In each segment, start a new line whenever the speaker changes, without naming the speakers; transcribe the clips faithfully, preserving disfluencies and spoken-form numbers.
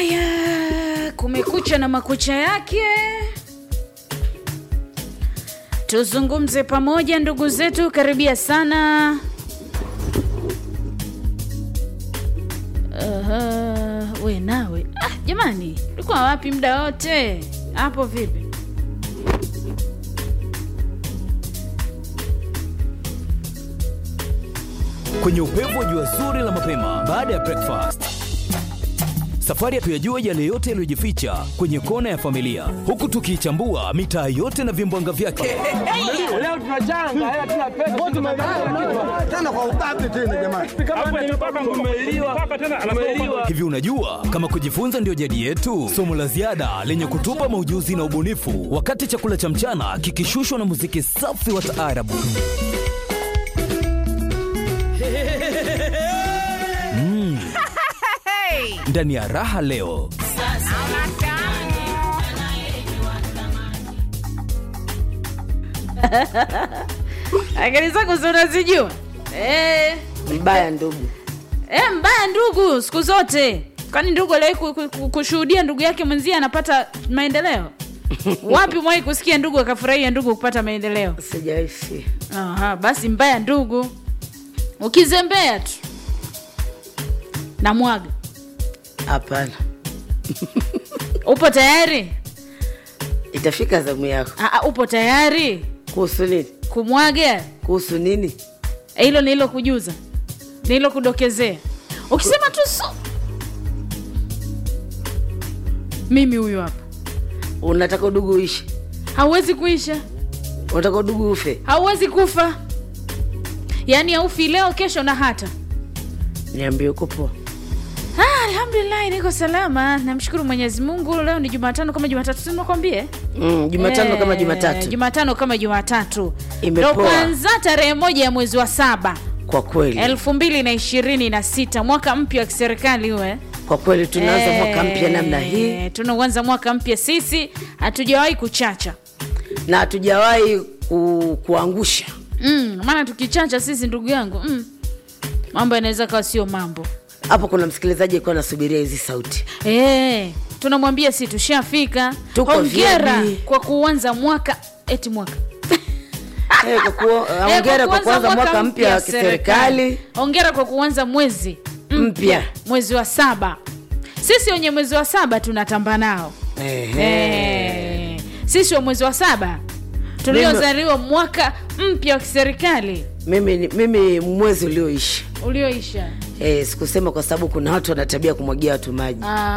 Haya, kumekucha na makucha yake. Tuzungumze pamoja ndugu zetu, karibia sana. Uh, we nawe. Ah, jamani, ulikuwa wapi muda wote? Hapo vipi?
Kwenye upepo wa jua zuri la mapema baada ya breakfast. Safari ya kuyajua yale yote yaliyojificha kwenye kona ya familia, huku tukiichambua mitaa yote na vimbwanga vyake.
Leo tunajanga, hela tuna pesa tena kwa ubabe tena jamani. Hapo nimepaka ngumeliwa, paka tena anameliwa.
Hivi unajua kama kujifunza ndio jadi yetu? Somo la ziada lenye kutupa maujuzi na ubunifu, wakati chakula cha mchana kikishushwa na muziki safi wa taarabu. Mm. Ndani ya raha leo.
Akili zako zinazijua. Eh,
mbaya ndugu.
Eh, mbaya ndugu siku zote. Kwani ndugu leo kushuhudia ndugu yake mwenzie anapata maendeleo? Wapi mwahi kusikia ndugu akafurahia ndugu kupata maendeleo?
Sijaisi.
Aha, basi mbaya ndugu. Ukizembea tu na mwaga.
Hapana.
Upo tayari?
Itafika zamu yako.
Ah, upo tayari?
Kuhusu nini?
Kumwaga?
Kuhusu nini?
Hilo ni hilo kujuza. Ni hilo kudokezea. Ukisema tu so. Mimi huyu hapa.
Unataka udugu uishi?
Hauwezi kuisha.
Unataka udugu ufe?
Hauwezi kufa. Yaani haufi leo kesho na hata.
Niambie uko poa.
Ah, alhamdulillah niko salama. Namshukuru Mwenyezi Mungu. Leo ni Jumatano kama Jumatatu, si nimekwambia?
Mm, Jumatano e, kama Jumatatu.
Jumatano kama Jumatatu.
Imepoa.
Ndio kwanza tarehe moja ya mwezi wa saba.
Kwa kweli.
elfu mbili na ishirini na sita, mwaka mpya wa kiserikali huwe.
Kwa kweli tunaanza e, mwaka mpya namna hii.
Tunaanza mwaka mpya sisi, hatujawahi kuchacha.
Na hatujawahi ku, kuangusha.
Mm, maana tukichacha sisi ndugu yangu, mm. Mambo yanaweza kawa sio mambo.
Hapo kuna msikilizaji alikuwa anasubiria hizi sauti.
Eh, tunamwambia si tushafika. Hongera kwa kuanza mwaka eti mwaka.
Eh, kwa kuanza hongera kwa kuanza mwaka mpya wa kiserikali.
Hongera kwa kuanza mwezi mpya, mwezi wa saba. Sisi wenye mwezi wa saba tunatamba nao.
Eh.
Eh. Sisi wa mwezi wa saba tuliozaliwa mwaka mpya wa kiserikali.
Mimi mimi mwezi ulioisha.
Ulioisha.
Eh, sikusema kwa sababu kuna watu wana tabia kumwagia watu maji.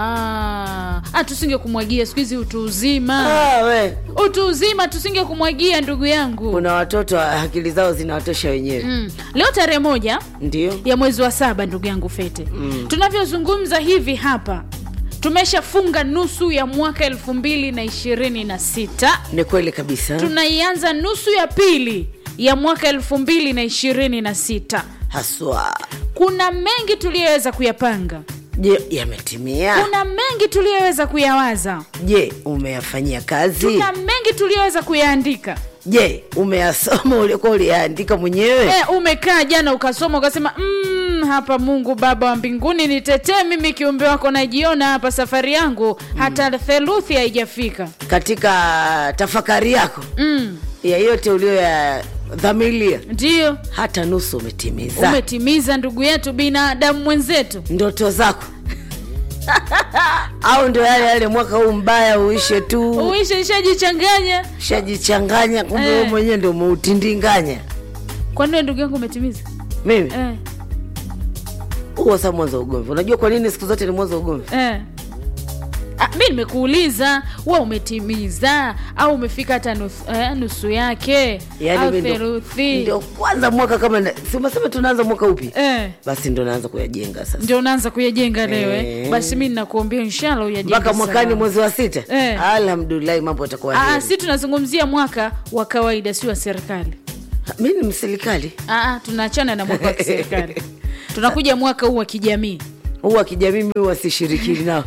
Ah, ah tusinge kumwagia siku hizi utu uzima.
Ah, we.
Utu uzima tusinge kumwagia ndugu yangu.
Kuna watoto akili zao zinawatosha wenyewe.
Mm. Leo tarehe moja
ndio
ya mwezi wa saba ndugu yangu Fete. Mm. Tunavyozungumza hivi hapa tumeshafunga nusu ya mwaka elfu mbili na ishirini na sita.
Ni kweli kabisa.
Tunaianza nusu ya pili ya mwaka elfu mbili na ishirini na sita.
Haswa.
Kuna mengi tuliyoweza kuyapanga.
Je, yametimia?
Kuna mengi tuliyoweza kuyawaza.
Je, umeyafanyia kazi?
Kuna mengi tuliyoweza kuyaandika.
Je, umeyasoma ulikuwa uliandika mwenyewe?
Eh, umekaa jana ukasoma ukasema mm, hapa Mungu Baba wa mbinguni nitetee mimi kiumbe wako najiona hapa safari yangu mm. hata theluthi haijafika.
Katika tafakari yako mm. ya yote ulio ya dhamilia.
Ndio.
Hata nusu umetimiza.
Umetimiza ndugu yetu binadamu mwenzetu.
Ndoto zako. Au ndio yale yale mwaka huu mbaya uishe tu.
Uishe ishajichanganya.
Shajichanganya kumbe wewe eh. mwenyewe ndio umeutindinganya.
Kwa nini ndugu yangu umetimiza?
Mimi? Eh. Huo sasa mwanzo ugomvi. Unajua kwa nini siku zote ni mwanzo ugomvi?
Eh. Ah, mimi nimekuuliza wewe umetimiza au umefika hata nusu, eh, nusu yake
yani
au theluthi?
Ndio kwanza mwaka kama na, si umesema tunaanza mwaka upi?
Eh.
Basi ndio naanza kuyajenga sasa.
Ndio unaanza kuyajenga leo eh. Basi mimi ninakuombea inshallah uyajenga.
Mpaka mwakani mwezi wa sita.
Eh.
Alhamdulillah mambo yatakuwa heri.
Ah, si tunazungumzia mwaka wa kawaida si wa serikali.
Mimi ni mserikali.
Ah ah, tunaachana na mwaka wa serikali. Tunakuja mwaka huu wa kijamii.
Huu wa kijamii mimi wasishiriki nao.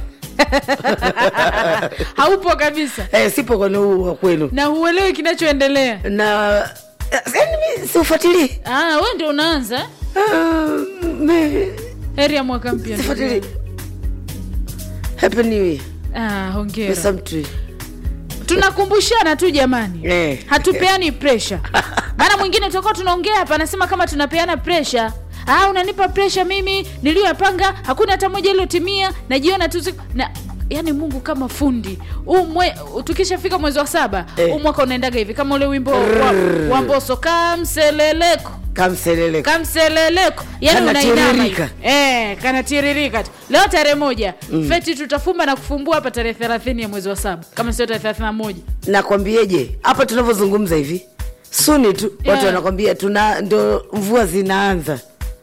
Haupo kabisa.
Eh, sipo kwa huu kwenu.
Na huelewi kinachoendelea.
Na yani siufuatilii.
Ah, wewe ndio unaanza.
Ah, me
heri ya mwaka mpya.
Sifuatilii. Happy New Year.
Ah, hongera.
Pesa mtu.
Tunakumbushana tu jamani.
Eh.
Hatupeani pressure. Maana mwingine tutakuwa tunaongea hapa anasema kama tunapeana pressure. Ah, unanipa pressure mimi niliyopanga hakuna hata moja iliyotimia, najiona tu na yani Mungu kama fundi. Umwe tukishafika mwezi wa saba,
eh.
umwaka unaendaga hivi kama ule wimbo wa, wa Mbosso kamseleleko.
Kamseleleko.
Kamseleleko. Yani unainama. Eh, kana tiririka tu. Leo tarehe moja. Mm. Feti tutafumba na kufumbua hapa tarehe thelathini ya mwezi wa saba. Kama sio tarehe thelathini na moja.
Nakwambieje? Hapa tunavyozungumza hivi. Suni tu yeah. Watu wanakwambia tuna ndo mvua zinaanza.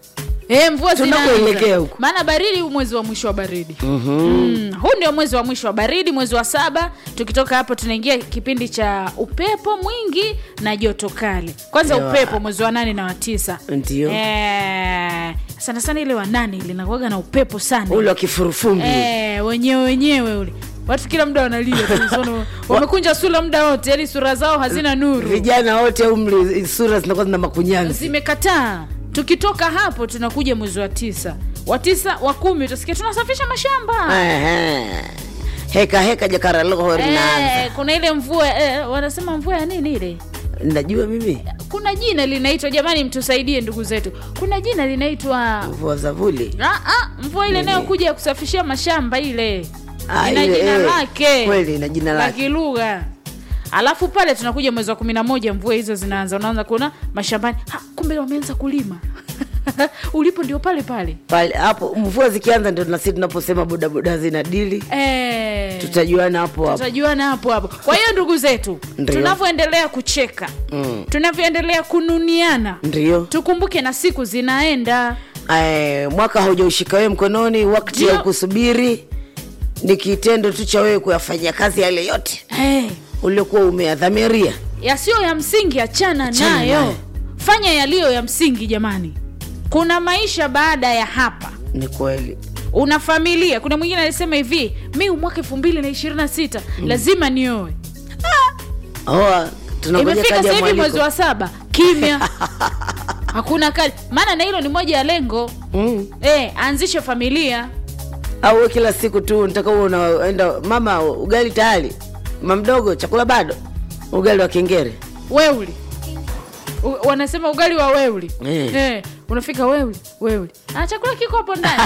Eh, mvua
zinaanza.
Maana baridi mwezi wa mwisho wa baridi.
Mhm.
Mm, huu ndio mwezi wa mwisho wa baridi, mwezi wa saba. Tukitoka hapo tunaingia kipindi cha upepo mwingi na joto kali. Kwanza Ewa. upepo mwezi wa nane na wa tisa.
Ndio.
Eh, sana sana ile wa nane ile inakuwa na upepo sana.
Ule wa kifurufumbi.
Eh, wenyewe wenyewe ule. Watu kila muda wanalia tu. Wamekunja sura muda wote, yani sura zao hazina nuru.
Vijana wote umri sura zinakuwa zina makunyanzi.
Zimekataa. Tukitoka hapo tunakuja mwezi wa tisa. Wa tisa, wa kumi utasikia tunasafisha mashamba.
Ehe. Heka heka jakara loko linaanza.
Eh, kuna ile mvua eh, wanasema mvua ya nini ile?
Najua mimi.
Kuna jina linaitwa, jamani mtusaidie ndugu zetu. Kuna jina linaitwa
mvua za vuli.
Ah ah, mvua ile nayo kuja kusafishia mashamba ile.
Ah,
ina
ile,
jina
eh,
lake.
Kweli ina jina lake.
La kilugha. Alafu pale tunakuja mwezi wa kumi na moja mvua hizo zinaanza. Unaanza kuona mashambani, ha, kumbe wameanza kulima. Ulipo ndio pale pale.
Pale hapo mvua zikianza ndio na sisi tunaposema boda boda zina dili.
Eh.
Tutajuana hapo hapo.
Tutajuana hapo hapo. Kwa hiyo ndugu zetu, tunavyoendelea kucheka, mm. tunavyoendelea kununiana,
ndio.
Tukumbuke na siku zinaenda.
Eh, mwaka haujaushika wewe mkononi, wakati wa kusubiri ni kitendo tu cha wewe kuyafanyia kazi yale yote.
Eh.
Uliokuwa umeadhamiria.
Yasio ya msingi achana nayo. Fanya yaliyo ya msingi jamani. Kuna maisha baada ya hapa.
Ni kweli.
Una familia. Kuna mwingine alisema hivi, mimi mwaka elfu mbili na ishirini na sita mm. lazima nioe.
Ah. Oh, tunangoja
kaja imefika sasa hivi mwezi wa saba, kimya. Hakuna kali. Maana na hilo ni moja ya lengo.
Mm.
Eh, anzishe familia.
Au kila siku tu nataka uwe unaenda mama ugali tayari. Mama mdogo chakula bado. Ugali wa kengere.
Weuli. U, wanasema ugali wa weuli.
Eh.
Eh, unafika weuli, weuli. Ah, chakula kiko hapo ndani.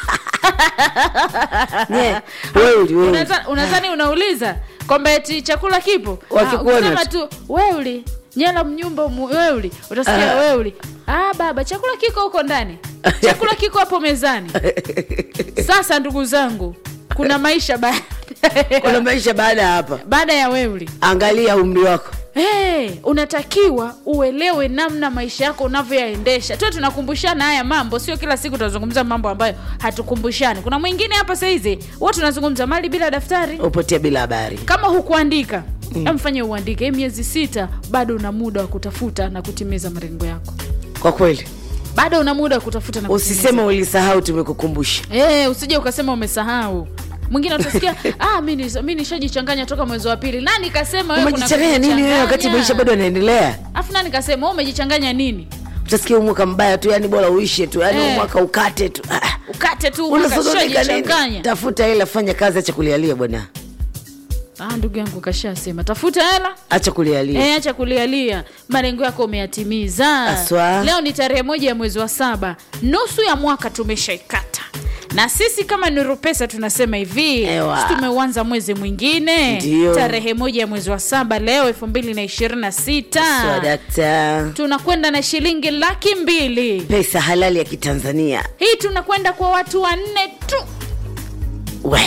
Yeah, weuli, weuli.
Unadhani unauliza kwamba eti chakula kipo? Wakikuona tu weuli, nyala mnyumba weuli. Utasikia uh. weuli. Ah baba, chakula kiko huko ndani. Chakula kiko hapo mezani. Sasa ndugu zangu, kuna maisha baada.
Kuna maisha baada hapa.
Baada ya weuli.
Angalia umri wako.
Hey, unatakiwa uelewe namna maisha yako unavyoyaendesha. Tu tunakumbushana haya mambo, sio kila siku tunazungumza mambo ambayo hatukumbushani. Kuna mwingine hapa sasa hizi, watu tunazungumza mali bila daftari,
upotea bila habari. Kama
hukuandika, mm. amfanye uandike. E, miezi sita bado una muda wa kutafuta na kutimiza malengo yako.
Kwa kweli.
Bado una muda wa kutafuta na kutimiza.
Usiseme ulisahau, tumekukumbusha.
Eh, hey, usije ukasema umesahau. Mwingine utasikia ah mimi mimi nishajichanganya toka mwezi wa pili. Nani kasema wewe kuna
umejichanganya nini wewe wakati maisha bado yanaendelea?
Afu nani kasema wewe umejichanganya nini?
Utasikia mwaka mbaya tu, yani bora uishe tu, yani eh. mwaka ukate tu. Ah.
Ukate tu ukashajichanganya.
Tafuta hela, fanya kazi, acha kulialia bwana.
Ah, ndugu yangu kashasema tafuta hela,
acha kulialia.
Eh, acha kulialia. Malengo yako umeyatimiza.
Aswa.
Leo ni tarehe moja ya mwezi wa saba. Nusu ya mwaka tumeshaikata. Na sisi kama Nuru Pesa tunasema hivi, tumeuanza mwezi mwingine.
Ndiyo.
Tarehe moja ya mwezi wa saba leo elfu mbili na ishirini na sita.
Swadakta.
Tunakwenda na shilingi laki mbili.
Pesa halali ya Kitanzania.
Hii tunakwenda kwa watu wanne tu.
We.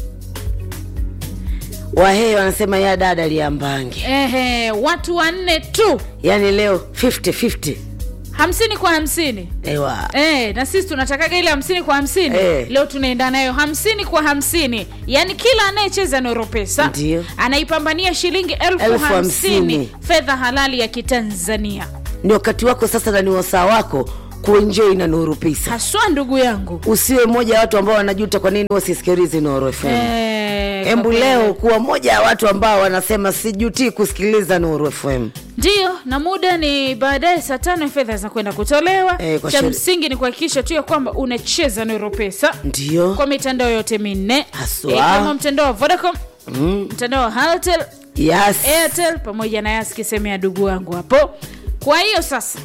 Wahe wanasema ya dada liambange.
Ehe, watu wanne tu.
Yani leo fifty fifty.
Hamsini kwa hamsini.
Ewa.
Eh, na sisi tunataka ile hamsini kwa hamsini. Eh. Leo tunaenda nayo hamsini kwa hamsini. Yani kila anayecheza Nuru Pesa anaipambania shilingi elfu hamsini. Fedha halali ya Kitanzania.
Ni wakati wako sasa na ni wasaa wako kuenjoy na Nuru Pesa.
Haswa ndugu yangu.
Usiwe mmoja wa watu ambao wanajuta kwa nini wasisikilize Nuru F M. Eh, Embu leo kuwa mmoja wa watu ambao wanasema sijuti kusikiliza Nuru F M.
Ndio, na muda ni baadaye saa tano fedha za kwenda kutolewa.
E,
cha msingi ni kuhakikisha tu ya kwamba unacheza Nuru Pesa.
Ndio.
Kwa mitandao yote minne.
Haswa.
E, kama mtandao wa Vodacom,
mm.
mtandao wa Halotel,
yes.
Airtel pamoja na Yas kisemea ndugu wangu hapo. Kwa hiyo sasa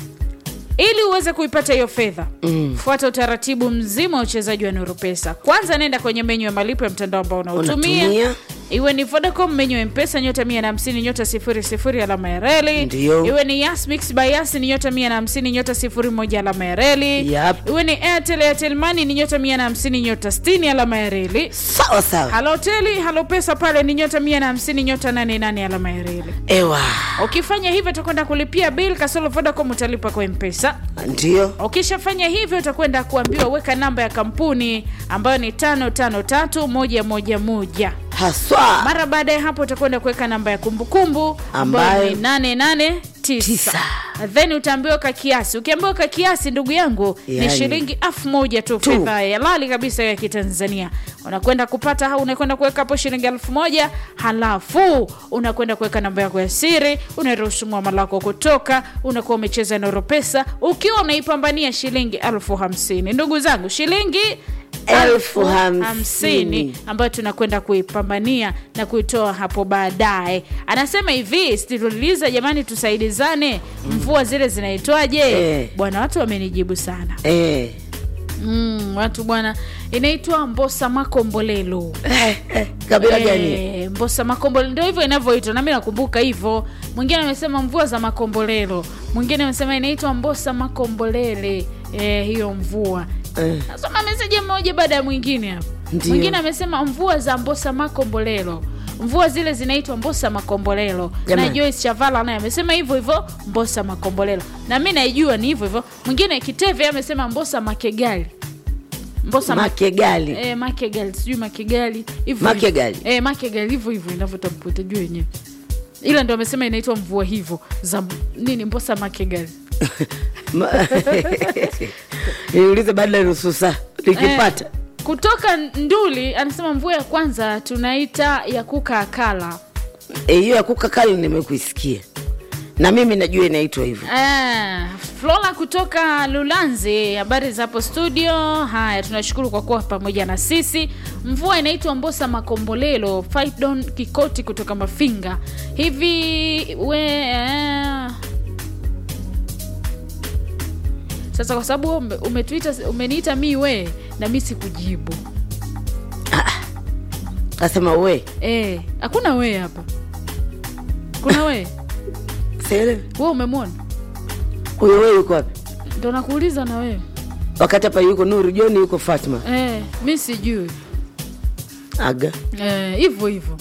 ili uweze kuipata hiyo fedha, mm. fuata utaratibu mzima wa uchezaji wa Nuru Pesa. Kwanza nenda kwenye menyu ya malipo ya mtandao ambao unaotumia. Iwe ni Vodacom, menyu ya M-Pesa nyota mia na hamsini nyota sifuri sifuri alama ya reli.
Ndiyo.
Iwe ni Yas Mix by Yas ni nyota mia na hamsini nyota sifuri moja alama ya reli.
Yep.
Iwe ni Airtel Airtel Money ni nyota mia na hamsini nyota sitini alama ya reli.
Sawa sawa.
Halotel Halo Pesa pale ni nyota mia na hamsini nyota nane nane alama ya reli.
Ewa.
Ukifanya hivyo utakwenda kulipia bill kasoro Vodacom utalipa kwa M-Pesa.
Ndio.
Ukishafanya hivyo utakwenda kuambiwa weka namba ya kampuni ambayo ni tano tano tatu moja moja moja.
Haswa.
Mara baada ya hapo utakwenda kuweka namba ya kumbukumbu ambayo ni nane nane tisa. Then utaambiwa ka kiasi. Ukiambiwa ka kiasi ndugu yangu yani, ni shilingi elfu moja tu, fedha ya halali kabisa ya Kitanzania. Unakwenda kupata au unakwenda kuweka hapo shilingi elfu moja, halafu unakwenda kuweka namba yako ya siri, unaruhusu muamala wako kutoka, unakuwa umecheza Nuru Pesa ukiwa unaipambania shilingi elfu hamsini. Ndugu zangu, shilingi elfu hamsini ambayo tunakwenda kuipambania na kuitoa hapo baadaye. Anasema hivi, Stiliza jamani tusaidizane, mvua zile zinaitwaje? Eh. Bwana watu wamenijibu sana.
Eh.
Mm, watu bwana inaitwa Mbosa Makombolelo.
Eh, eh, kabila gani?
Eh, Mbosa Makombolelo ndio hivyo inavyoitwa, na mimi nakumbuka hivyo. Mwingine amesema mvua za Makombolelo. Mwingine amesema inaitwa Mbosa Makombolele. Eh, hiyo mvua. Eh. Nasoma message mmoja baada ya mwingine hapo. Mwingine amesema mvua za Mbosa Makombolelo. Mvua zile zinaitwa Mbosa Makombolelo. Na Joyce Chavala naye amesema hivyo hivyo Mbosa Makombolelo. Na mimi naijua ni hivyo hivyo. Mwingine Kiteve amesema Mbosa Makegali. Mbosa
Makegali.
Ma- eh Makegali, sijui Makegali. Hivyo.
Makegali.
Eh Makegali hivyo hivyo inavyotamkota juu yenyewe. Ila ndio amesema inaitwa mvua hivyo za nini Mbosa Makegali.
Niulize baada ya nusu saa nikipata. Eh,
kutoka Nduli anasema mvua ya kwanza tunaita ya kukakala.
Eh, hiyo ya kukakala nimekuisikia. Na mimi najua inaitwa hivyo.
Eh, Flora kutoka Lulanzi, habari za hapo studio. Haya, tunashukuru kwa kuwa pamoja na sisi. Mvua inaitwa Mbosa Makombolelo. Fight Don Kikoti kutoka Mafinga. Hivi we eh, sasa kwa sababu umetuita umeniita mi we na mimi sikujibu.
Ah. Kasema we.
Eh, hakuna we hapa. Kuna we?
Sele.
Wewe umemwona?
Huyo wewe yuko wapi?
Ndio nakuuliza na wewe.
Wakati hapa yuko Nuru John yuko Fatma.
Eh, mimi sijui.
Aga.
Eh, hivyo hivyo.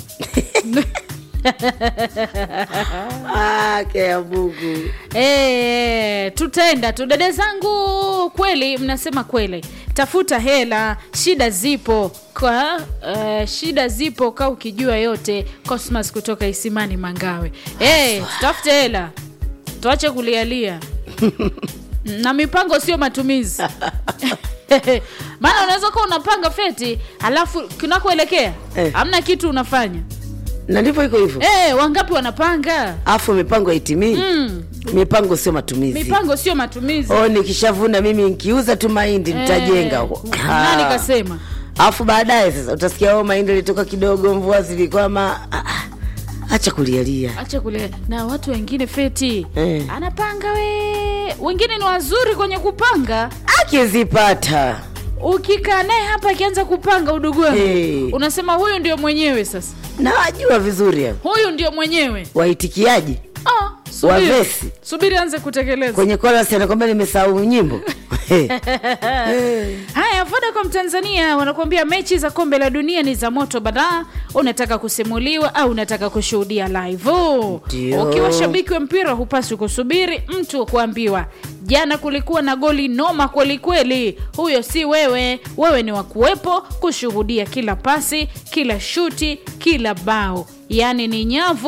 Ah, kaya Mungu.
Eh, tutaenda tu dada zangu, kweli mnasema kweli. Tafuta hela, shida zipo. Kwa uh, shida zipo kwa ukijua yote. Cosmas kutoka Isimani Mangawe. Eh, tafute hela. Tuache kulialia. Na mipango sio matumizi. Maana unaweza kuwa unapanga feti, alafu kunakoelekea eh, hamna kitu unafanya.
Na ndivyo iko hivyo.
Eh, wangapi wanapanga?
Afu mipango haitimii. Mm. Mipango sio matumizi.
Mipango sio matumizi.
Oh, nikishavuna mimi nikiuza tu mahindi eh, nitajenga.
Nani kasema?
Afu baadaye sasa utasikia oh, mahindi litoka kidogo, mvua zilikwama. Ah, acha kulialia.
Acha kulia. Na watu wengine feti
eh,
anapanga we. Wengine ni wazuri kwenye kupanga.
Akizipata.
Ukikaa naye hapa akianza kupanga udugu wangu. Hey. Unasema huyu ndio mwenyewe sasa.
Na wajua vizuri hapo.
Huyu ndio mwenyewe.
Waitikiaji.
Ah, subiri.
Wavesi.
Subiri anze kutekeleza.
Kwenye chorus anakuambia nimesahau nyimbo.
Hey. Haya, Vodacom Tanzania wanakuambia mechi za kombe la dunia ni za moto bada. Unataka kusimuliwa au unataka kushuhudia live. Ukiwa shabiki wa mpira hupaswi kusubiri mtu kuambiwa jana kulikuwa na goli noma kweli kweli. Huyo si wewe. Wewe ni wa kuwepo kushuhudia kila pasi, kila shuti, kila bao. Yaani ni nyavu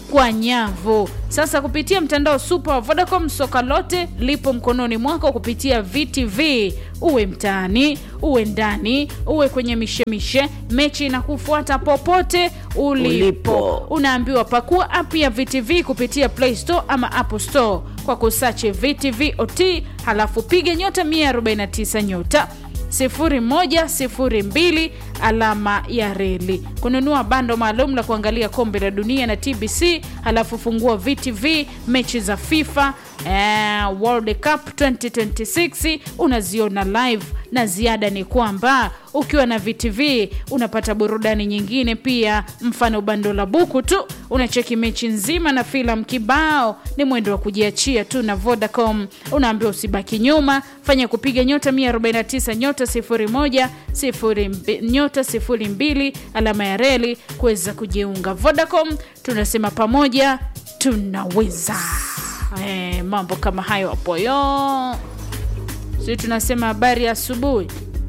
kwa nyavu. Sasa kupitia mtandao super wa Vodacom, soka lote lipo mkononi mwako kupitia V T V. Uwe mtaani, uwe ndani, uwe kwenye mishemishe, mechi inakufuata popote ulipo. ulipo. Unaambiwa pakua app ya V T V kupitia Play Store ama Apple Store kwa kusearch V T V O T, halafu piga nyota mia arobaini na tisa nyota sifuri moja sifuri mbili alama ya reli. Kununua bando maalum la kuangalia kombe la dunia na T B C, halafu fungua V T V mechi za FIFA eh, World Cup twenty twenty-six unaziona live, na ziada ni kwamba ukiwa na V T V unapata burudani nyingine pia, mfano bando la buku tu unacheki mechi nzima na filamu kibao. Ni mwendo wa kujiachia tu na Vodacom. Unaambiwa usibaki nyuma, fanya kupiga nyota mia arobaini na tisa nyota sifuri moja sifuri nyota sifuri mbili alama ya reli kuweza kujiunga. Vodacom, tunasema pamoja tunaweza. Eh, mambo kama hayo hapo yo. Sisi tunasema habari ya asubuhi.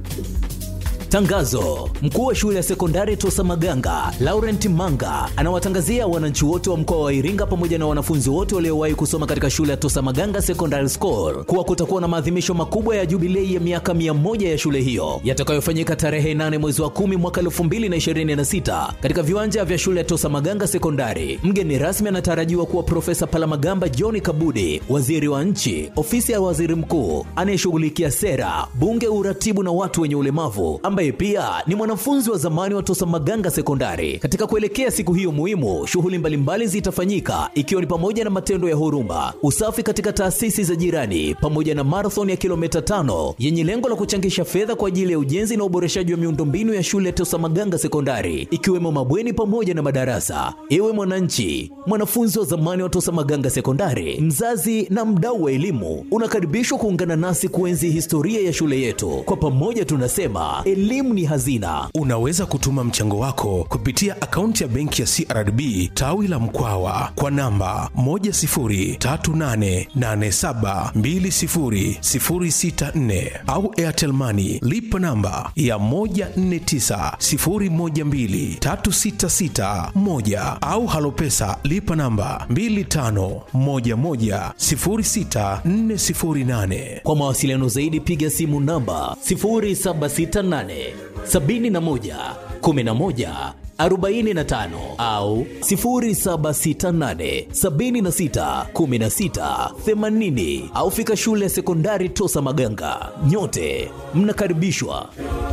Tangazo: mkuu wa shule ya sekondari Tosa Maganga, Laurent Manga, anawatangazia wananchi wote wa mkoa wa Iringa pamoja na wanafunzi wote waliowahi kusoma katika shule ya Tosa Maganga Secondary School kuwa kutakuwa na maadhimisho makubwa ya jubilei ya miaka mia moja ya shule hiyo yatakayofanyika tarehe nane mwezi wa kumi mwaka elfu mbili na ishirini na sita katika viwanja vya shule ya Tosa Maganga Secondary. Mgeni rasmi anatarajiwa kuwa Profesa Palamagamba John Kabudi, waziri wa nchi, ofisi ya waziri mkuu anayeshughulikia sera, bunge, uratibu na watu wenye ulemavu, ambaye pia ni mwanafunzi wa zamani wa Tosa Maganga Sekondari. Katika kuelekea siku hiyo muhimu, shughuli mbalimbali zitafanyika ikiwa ni pamoja na matendo ya huruma, usafi katika taasisi za jirani, pamoja na marathon ya kilomita tano yenye lengo la kuchangisha fedha kwa ajili ya ujenzi na uboreshaji wa miundombinu ya shule ya Tosa Maganga Sekondari, ikiwemo mabweni pamoja na madarasa. Ewe mwananchi, mwanafunzi wa zamani wa Tosa Maganga Sekondari, mzazi na mdau wa elimu, unakaribishwa kuungana nasi kuenzi historia ya shule yetu. Kwa pamoja tunasema elimu ni hazina.
Unaweza kutuma mchango wako kupitia akaunti ya benki ya C R B tawi la Mkwawa kwa namba moja sifuri tatu nane nane saba mbili sifuri sifuri sita nne au Airtel Money lipa namba ya moja nne tisa sifuri moja mbili tatu sita sita moja au Halopesa lipa namba mbili tano moja moja sifuri sita nne sifuri nane.
Kwa mawasiliano zaidi piga simu namba sifuri saba sita nane sabini na moja kumi na moja arobaini na tano au sifuri saba sita nane sabini na sita kumi na sita themanini au fika shule ya sekondari Tosa Maganga. Nyote mnakaribishwa.